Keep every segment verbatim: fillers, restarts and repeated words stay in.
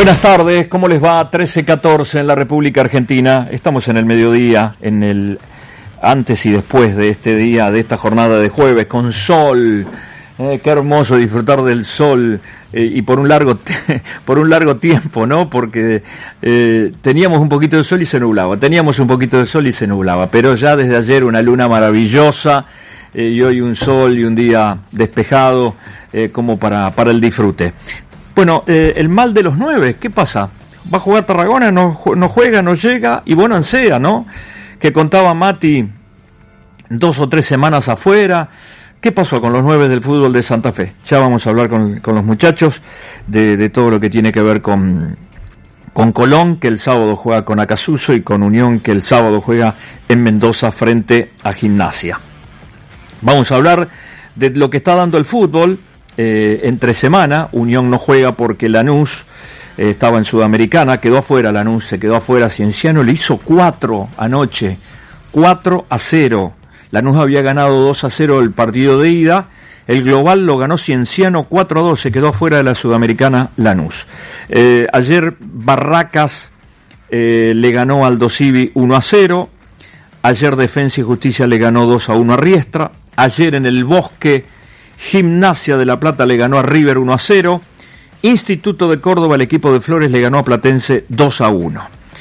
Buenas tardes, ¿cómo les va? trece catorce en la República Argentina. Estamos en el mediodía, en el antes y después de este día, de esta jornada de jueves, con sol. Eh, qué hermoso disfrutar del sol eh, y por un largo te- por un largo tiempo, ¿no? Porque eh, teníamos un poquito de sol y se nublaba, teníamos un poquito de sol y se nublaba, pero ya desde ayer una luna maravillosa eh, y hoy un sol y un día despejado eh, como para, para el disfrute. Bueno, eh, el mal de los nueve, ¿qué pasa? Va a jugar Tarragona, no, no juega, no llega, y bueno, ansea, ¿no? Que contaba Mati dos o tres semanas afuera. ¿Qué pasó con los nueve del fútbol de Santa Fe? Ya vamos a hablar con, con los muchachos de, de todo lo que tiene que ver con, con Colón, que el sábado juega con Acasuso, y con Unión, que el sábado juega en Mendoza frente a Gimnasia. Vamos a hablar de lo que está dando el fútbol. Eh, entre semana, Unión no juega porque Lanús eh, estaba en Sudamericana, quedó afuera Lanús, se quedó afuera. Cienciano le hizo cuatro anoche, cuatro a cero. Lanús había ganado dos a cero el partido de ida, el global lo ganó Cienciano cuatro a dos, se quedó afuera de la Sudamericana Lanús. Eh, ayer Barracas eh, le ganó al Dosivi uno a cero, ayer Defensa y Justicia le ganó dos a uno a Riestra, ayer en el Bosque Gimnasia de La Plata le ganó a River uno a cero, Instituto de Córdoba, el equipo de Flores, le ganó a Platense dos a uno.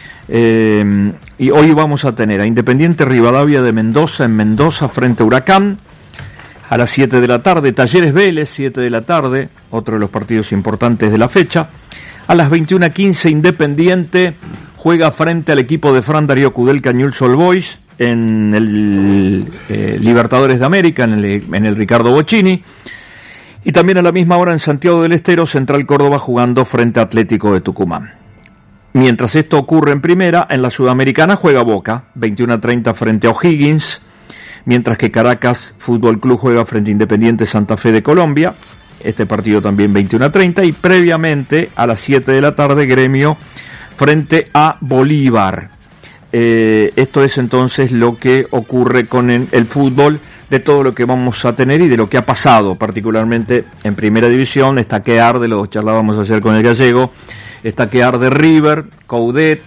Eh, y hoy vamos a tener a Independiente Rivadavia de Mendoza en Mendoza frente a Huracán a las siete de la tarde, Talleres Vélez, siete de la tarde, otro de los partidos importantes de la fecha. A las veintiuna quince Independiente juega frente al equipo de Fran Darío Kudelka Newell's Old Boys en el eh, Libertadores de América, en el, en el Ricardo Bocchini. Y también a la misma hora en Santiago del Estero, Central Córdoba jugando frente a Atlético de Tucumán. Mientras esto ocurre en primera, en la Sudamericana juega Boca, veintiuna treinta frente a O'Higgins, mientras que Caracas Fútbol Club juega frente a Independiente Santa Fe de Colombia, este partido también veintiuna treinta, y previamente a las siete de la tarde Gremio frente a Bolívar. Eh, esto es entonces lo que ocurre con el, el fútbol, de todo lo que vamos a tener y de lo que ha pasado, particularmente en Primera División. Está que arde, lo charlábamos ayer con el gallego, está que arde River, Coudet,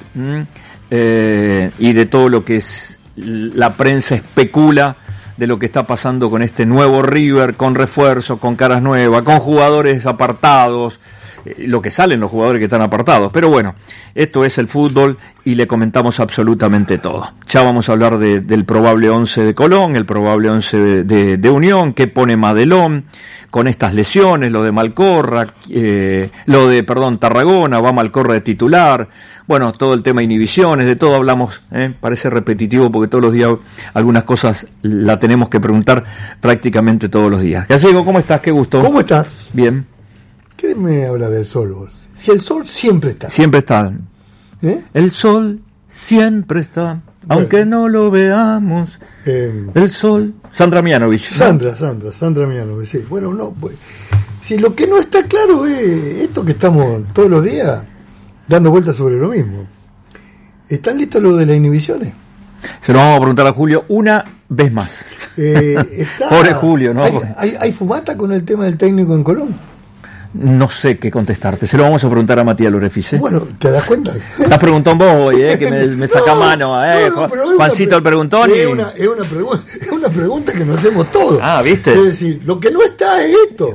eh, y de todo lo que es la prensa especula de lo que está pasando con este nuevo River, con refuerzos, con caras nuevas, con jugadores apartados, lo que salen los jugadores que están apartados. Pero bueno, esto es el fútbol y le comentamos absolutamente todo. Ya vamos a hablar de, del probable once de Colón, el probable once de, de, de Unión, qué pone Madelón con estas lesiones, lo de Malcorra, eh, lo de, perdón, Tarragona, va Malcorra de titular, bueno, todo el tema de inhibiciones, de todo hablamos, ¿eh? Parece repetitivo porque todos los días algunas cosas la tenemos que preguntar prácticamente todos los días. Gallego, ¿cómo estás? Qué gusto. ¿Cómo estás? Bien. ¿Qué me habla del sol vos? Si el sol siempre está. Siempre está. ¿Eh? El sol siempre está, aunque bueno, no lo veamos. Eh, el sol. Sandra Mianovich. ¿No? Sandra, Sandra, Sandra Mianovich, sí. Bueno, no, pues. Si lo que no está claro es esto que estamos todos los días dando vueltas sobre lo mismo. ¿Están listos lo de las inhibiciones? Se lo vamos a preguntar a Julio una vez más. Eh, está, Pobre Julio, ¿no? ¿Hay, hay, ¿Hay fumata con el tema del técnico en Colón? No sé qué contestarte, se lo vamos a preguntar a Matías Lorefice. Bueno, ¿te das cuenta? Estás preguntón vos hoy, eh, que me, me saca no, mano, eh. No, no, Juancito el preguntón. Es, y... una, es, una pregu- es una pregunta que nos hacemos todos. Ah, ¿viste? Es decir, lo que no está es esto.